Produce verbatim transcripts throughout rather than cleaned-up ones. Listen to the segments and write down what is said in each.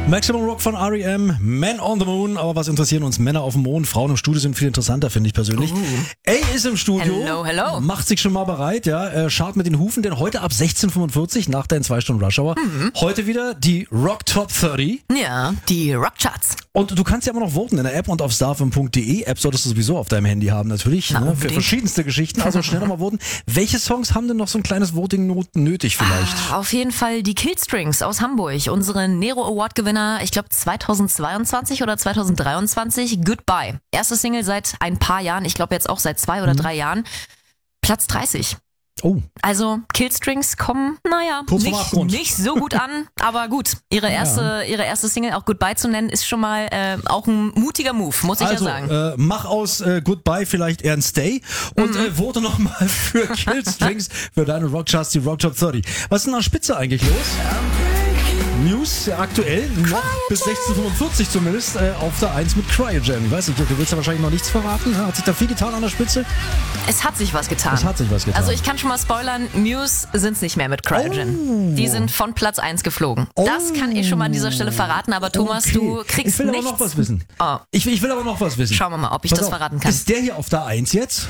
Maximum Rock von R E M, Man on the Moon. Aber was interessieren uns Männer auf dem Mond? Frauen im Studio sind viel interessanter, finde ich persönlich. Uh. A ist im Studio. Hello, hello. Macht sich schon mal bereit, ja. Äh, Schart mit den Hufen, denn heute ab sechzehn Uhr fünfundvierzig nach deinen zwei Stunden Rush Hour. Mhm. Heute wieder die Rock Top dreißig. Ja, die Rockcharts. Und du kannst ja immer noch voten in der App und auf starfm punkt de. App solltest du sowieso auf deinem Handy haben, natürlich. Na, ne, für verschiedenste Geschichten. Also schnell nochmal voten. Welche Songs haben denn noch so ein kleines Voting nötig vielleicht? Ah, auf jeden Fall die Killstrings aus Hamburg. Unsere Nero Award Gewinner, ich glaube zweitausendzweiundzwanzig oder zweitausenddreiundzwanzig. Goodbye. Erste Single seit ein paar Jahren. Ich glaube jetzt auch seit zwei oder mhm. drei Jahren. Platz dreißig. Oh. Also Killstrings kommen, naja, nicht, nicht so gut an, aber gut. Ihre erste, ja. ihre erste Single auch Goodbye zu nennen, ist schon mal äh, auch ein mutiger Move, muss ich also, ja sagen. Äh, mach aus äh, Goodbye vielleicht eher ein Stay und mhm. äh, vote nochmal für Killstrings für deine Rockcharts, die Rock Top dreißig. Was ist denn an Spitze eigentlich los? News ja, aktuell noch bis sechzehn Uhr fünfundvierzig zumindest äh, auf der eins mit Cryogen. Ich weiß nicht, du willst ja wahrscheinlich noch nichts verraten. Hat sich da viel getan an der Spitze? Es hat sich was getan. Es hat sich was getan. Also ich kann schon mal spoilern, News sind's nicht mehr mit Cryogen. Oh. Die sind von Platz eins geflogen. Oh. Das kann ich schon mal an dieser Stelle verraten, aber Thomas, okay. du kriegst nichts. Ich will nichts. aber noch was wissen. Oh. Ich, ich will aber noch was wissen. Schauen wir mal, ob ich Pass das auf, verraten kann. Ist der hier auf der eins jetzt?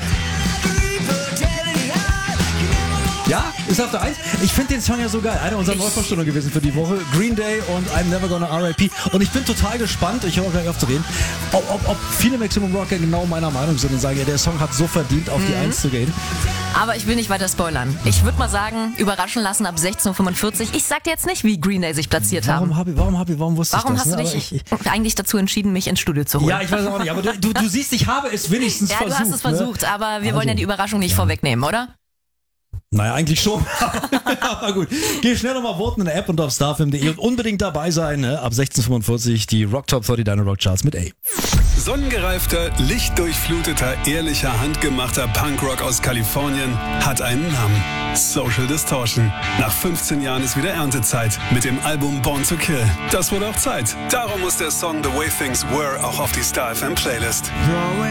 Ja, ist auf der eins. Ich finde den Song ja so geil. Einer unserer Neuvorstellungen gewesen für die Woche. Green Day und I'm Never Gonna R I P. Und ich bin total gespannt, ich höre auch gleich auf zu reden, ob, ob, ob viele Maximum Rocker genau meiner Meinung sind und sagen, ja, der Song hat so verdient, auf mhm. die eins zu gehen. Aber ich will nicht weiter spoilern. Ich würde mal sagen, überraschen lassen ab sechzehn Uhr fünfundvierzig. Ich sag dir jetzt nicht, wie Green Day sich platziert warum haben. Hab ich, warum hab ich, warum wusste warum ich das? Warum hast ne? du dich ich, eigentlich dazu entschieden, mich ins Studio zu holen? Ja, ich weiß auch nicht. Aber du, du, du siehst, ich habe es wenigstens ja, versucht. Ja, du hast es versucht, ne? aber wir also, wollen ja die Überraschung nicht ja. vorwegnehmen, oder? Naja, eigentlich schon. Aber gut. Geh schnell nochmal voten in der App und auf starfm punkt de und unbedingt dabei sein. Ne? Ab sechzehn Uhr fünfundvierzig die Rock Top dreißig deine Rockcharts mit A. Sonnengereifter, lichtdurchfluteter, ehrlicher, handgemachter Punkrock aus Kalifornien hat einen Namen. Social Distortion. Nach fünfzehn Jahren ist wieder Erntezeit mit dem Album Born to Kill. Das wurde auch Zeit. Darum muss der Song The Way Things Were auch auf die StarFM Playlist.